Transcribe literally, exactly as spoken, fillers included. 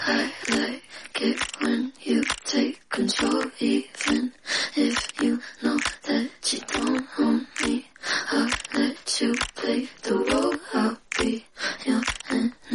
I like it when you take control, even if you know that you don't own me. I'll let you play the role